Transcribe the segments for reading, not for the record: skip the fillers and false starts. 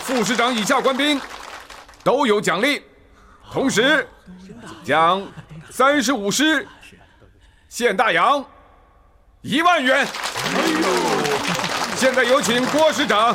副师长以下官兵都有奖励，同时将35师献大洋1万元。现在有请郭师长。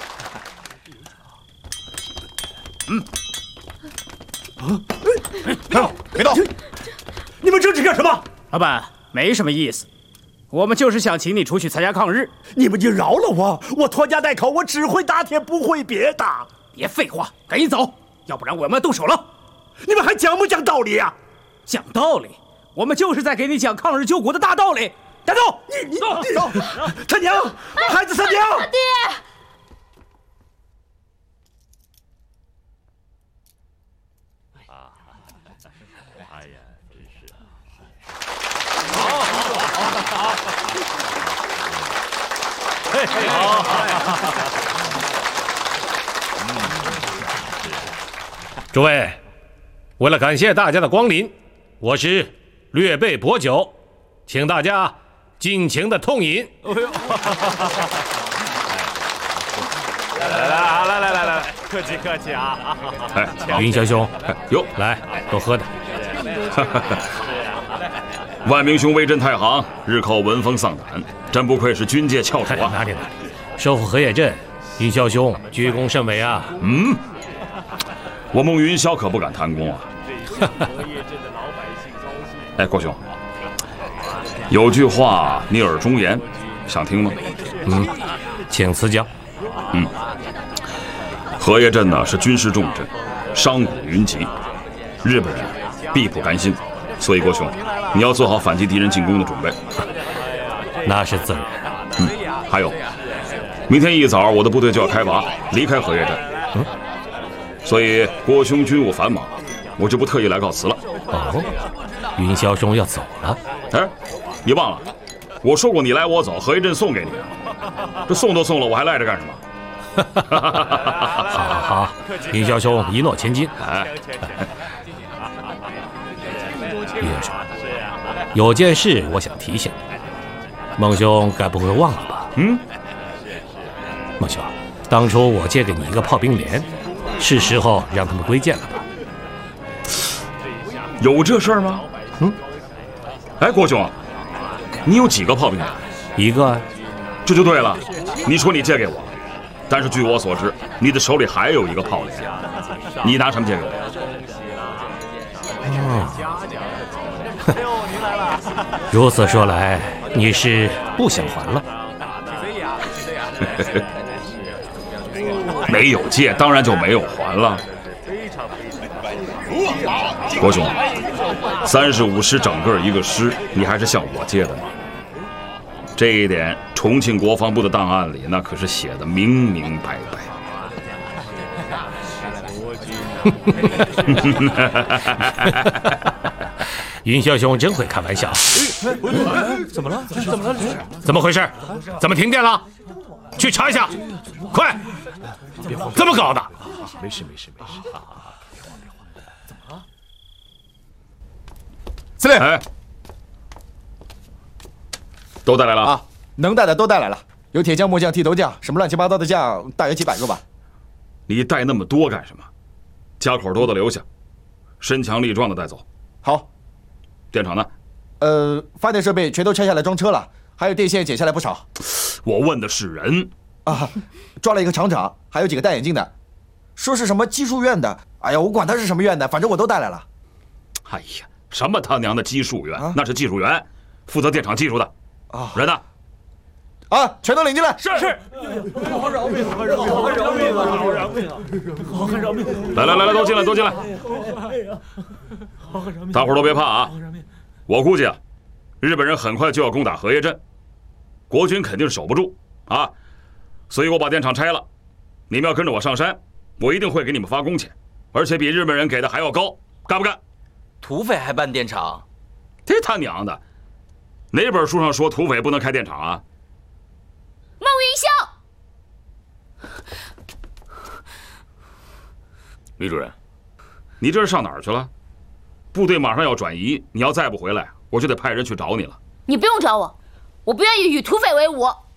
别动！你们争执干什么？ 老板，没什么意思，我们就是想请你出去参加抗日。 你们就饶了我，我拖家带口，我只会打铁，不会别的。 别废话，赶紧走，要不然我们要动手了。 你们还讲不讲道理呀？ 讲道理，我们就是在给你讲抗日救国的大道理。带走！ 你走！他娘，孩子他娘！ 爹！ 哎呀，真是啊！ 诸位，为了感谢大家的光临，我是略备薄酒，请大家尽情的痛饮。 来，客气客气啊！ 云霄兄，哟，来多喝点。 万明兄威震太行，日寇闻风丧胆，真不愧是军界翘楚啊！ 哪里，收复河野镇，云霄兄居功甚伟啊！ 我孟云霄可不敢贪功啊！哎，郭兄，有句话你耳中言，想听吗？ 请赐教。 河野镇呢是军事重镇，商贾云集，日本人必不甘心，所以郭兄，你要做好反击敌人进攻的准备。 那是自然。 还有，明天一早我的部队就要开拔，离开河野镇。所以郭兄军务繁忙，我就不特意来告辞了。 云霄兄要走了？ 哎，你忘了，我说过你来我走，河野镇送给你啊。这送都送了，我还赖着干什么？ 好，云霄兄一诺千金。云霄兄，有件事我想提醒你，孟兄该不会忘了吧？孟兄，当初我借给你一个炮兵连，是时候让他们归建了吧？ 有这事儿吗？哎，郭兄，你有几个炮兵连？ 一个。 这就对了。你说你借给我，但是据我所知，你的手里还有一个炮连，你拿什么借给我？ 如此说来，你是不想还了？ 没有借，当然就没有还了。郭兄，35师整个一个师，你还是向我借的吗？这一点，重庆国防部的档案里那可是写的明明白白。 云霄兄真会开玩笑。 怎么了？ 怎么回事？怎么停电了？去查一下，快！怎么搞的？ 没事。 怎么了？ 司令， 都带来了啊，能带的都带来了，有铁匠、木匠、剃头匠，什么乱七八糟的匠，大约几百个吧。 你带那么多干什么？家口多的留下，身强力壮的带走。 好。 电厂呢？ 发电设备全都拆下来装车了，还有电线剪下来不少。 我问的是人啊，抓了一个厂长，还有几个戴眼镜的，说是什么技术院的。哎呀，我管他是什么院的，反正我都带来了。 哎呀，什么他娘的技术员，那是技术员，负责电厂技术的。人呢？ 全都领进来。 是。好饶命！ 来，都进来！大伙儿都别怕啊！我估计啊，日本人很快就要攻打河野镇，国军肯定是守不住啊，所以我把电厂拆了。你们要跟着我上山，我一定会给你们发工钱，而且比日本人给的还要高，干不干？ 土匪还办电厂？ 这他娘的！哪本书上说土匪不能开电厂啊？ 孟云霄， 李主任，你这是上哪儿去了？部队马上要转移，你要再不回来，我就得派人去找你了。 你不用找我，我不愿意与土匪为伍。